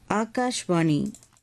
ஆகாஷ்வாணி.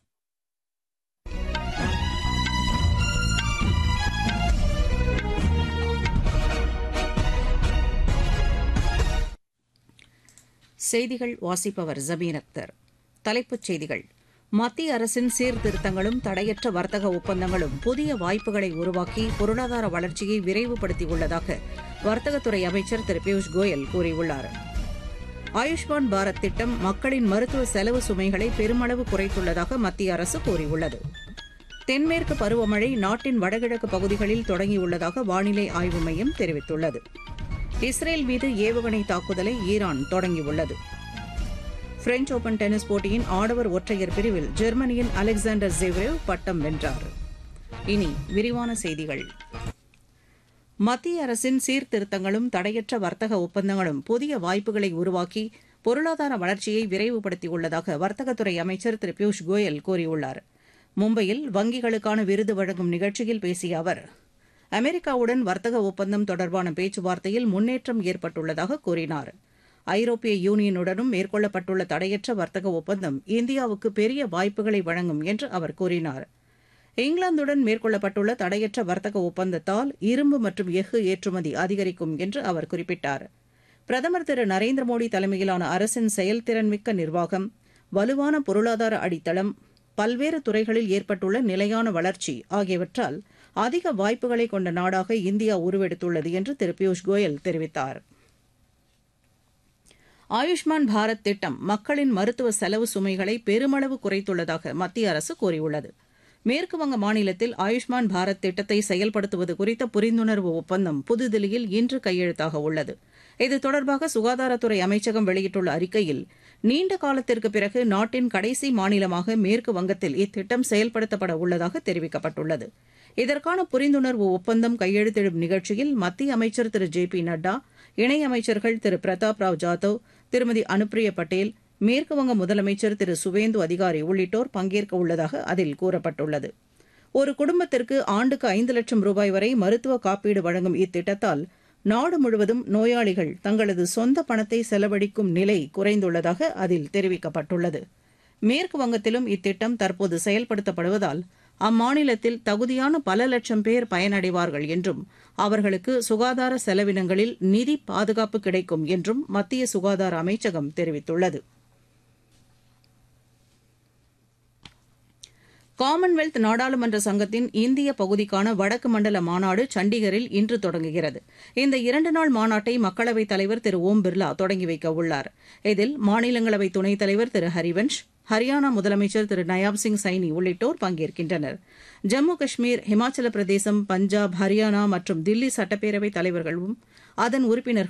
செய்திகள் வாசிப்பவர் ஜபீர் அக்தர். தலைப்புச் செய்திகள். மத்திய அரசின் சீர்திருத்தங்களும் தடையற்ற வர்த்தக ஒப்பந்தங்களும் புதிய வாய்ப்புகளை உருவாக்கி பொருளாதார வளர்ச்சியை விரைவுபடுத்தியுள்ளதாக வர்த்தகத்துறை அமைச்சர் திரு பியூஷ் கோயல் கூறியுள்ளார். ஆயுஷ்மான் பாரத் திட்டம் மக்களின் மருத்துவ செலவு சுமைகளை பெருமளவு குறைத்துள்ளதாக மத்திய அரசு கூறியுள்ளது. தென்மேற்கு பருவமழை நாட்டின் வடகிழக்கு பகுதிகளில் தொடங்கியுள்ளதாக வானிலை ஆய்வு மையம் தெரிவித்துள்ளது. இஸ்ரேல் மீது ஏவுகணை தாக்குதலை ஈரான் தொடங்கியுள்ளது. பிரெஞ்ச் ஓபன் டென்னிஸ் போட்டியின் ஆடவர் ஒற்றையர் பிரிவில் ஜெர்மனியின் அலெக்சாண்டர் ஜெவ்ரேவ் பட்டம் வென்றார். இனி விரிவான செய்திகள். மத்திய அரசின் சீர்திருத்தங்களும் தடையற்ற வர்த்தக ஒப்பந்தங்களும் புதிய வாய்ப்புகளை உருவாக்கி பொருளாதார வளர்ச்சியை விரைவுபடுத்தியுள்ளதாக வர்த்தகத்துறை அமைச்சர் திரு பியூஷ் கோயல் கூறியுள்ளார். மும்பையில் வங்கிகளுக்கான விருது வழங்கும் நிகழ்ச்சியில் பேசிய அவர், அமெரிக்காவுடன் வர்த்தக ஒப்பந்தம் தொடர்பான பேச்சுவார்த்தையில் முன்னேற்றம் ஏற்பட்டுள்ளதாக கூறினார். ஐரோப்பிய யூனியனுடனும் மேற்கொள்ளப்பட்டுள்ள தடையற்ற வர்த்தக ஒப்பந்தம் இந்தியாவுக்கு பெரிய வாய்ப்புகளை வழங்கும் என்று அவர் கூறினார். இங்கிலாந்துடன் மேற்கொள்ளப்பட்டுள்ள தடையற்ற வர்த்தக ஒப்பந்தத்தால் இரும்பு மற்றும் எஃகு ஏற்றுமதி அதிகரிக்கும் என்று அவர் குறிப்பிட்டார். பிரதமர் திரு நரேந்திர மோடி தலைமையிலான அரசின் செயல்திறன்மிக்க நிர்வாகம், வலுவான பொருளாதார அடித்தளம், பல்வேறு துறைகளில் ஏற்பட்டுள்ள நிலையான வளர்ச்சி ஆகியவற்றால் அதிக வாய்ப்புகளை கொண்ட நாடாக இந்தியா உருவெடுத்துள்ளது என்று திரு பியூஷ் கோயல் தெரிவித்தார். ஆயுஷ்மான் பாரத் திட்டம் மக்களின் மருத்துவ செலவு சுமைகளை பெருமளவு குறைத்துள்ளதாக மத்திய அரசு கூறியுள்ளது. மேற்குவங்க மாநிலத்தில் ஆயுஷ்மான் பாரத் திட்டத்தை செயல்படுத்துவது குறித்த புரிந்துணர்வு ஒப்பந்தம் புதுதில்லியில் இன்று கையெழுத்தாக உள்ளது. இது தொடர்பாக சுகாதாரத்துறை அமைச்சகம் வெளியிட்டுள்ள அறிக்கையில், நீண்ட காலத்திற்கு பிறகு நாட்டின் கடைசி மாநிலமாக மேற்கு வங்கத்தில் இத்திட்டம் செயல்படுத்தப்பட உள்ளதாக தெரிவிக்கப்பட்டுள்ளது. இதற்கான புரிந்துணர்வு ஒப்பந்தம் கையெழுத்திடும் நிகழ்ச்சியில் மத்திய அமைச்சர் திரு ஜே பி நட்டா, இணையமைச்சர்கள் திரு பிரதாப் ராவ் ஜாதவ், திருமதி அனுப்பிரியா பட்டேல், மேற்குவங்க முதலமைச்சர் திரு சுவேந்து அதிகாரி உள்ளிட்டோர் பங்கேற்க உள்ளதாக அதில் கூறப்பட்டுள்ளது. ஒரு குடும்பத்திற்கு ஆண்டுக்கு 5 லட்சம் ரூபாய் வரை மருத்துவ காப்பீடு வழங்கும் இத்திட்டத்தால் நாடு முழுவதும் நோயாளிகள் தங்களது சொந்த பணத்தை செலவழிக்கும் நிலை குறைந்துள்ளதாக அதில் தெரிவிக்கப்பட்டுள்ளது. மேற்கு வங்கத்திலும் இத்திட்டம் தற்போது செயல்படுத்தப்படுவதால் அம்மாநிலத்தில் தகுதியான பல லட்சம் பேர் பயனடைவார்கள் என்றும் அவர்களுக்கு சுகாதார செலவினங்களில் நிதி பாதுகாப்பு கிடைக்கும் என்றும் மத்திய சுகாதார அமைச்சகம் தெரிவித்துள்ளது. காமன்வெல்த் நாடாளுமன்ற சங்கத்தின் இந்திய பகுதிக்கான வடக்கு மண்டல மாநாடு சண்டிகரில் இன்று தொடங்குகிறது. இந்த 2 நாள் மாநாட்டை மக்களவைத் தலைவர் திரு ஓம் பிர்லா தொடங்கி வைக்க உள்ளார். இதில் மாநிலங்களவை துணைத் தலைவர் திரு ஹரிவன்ஷ், ஹரியானா முதலமைச்சர் திரு நயாப் சிங் சைனி உள்ளிட்டோர் பங்கேற்கின்றனர். ஜம்மு காஷ்மீர், ஹிமாச்சல பிரதேசம், பஞ்சாப், ஹரியானா மற்றும் தில்லி சட்டப்பேரவைத் தலைவர்களும் அதன் உறுப்பினர்களும்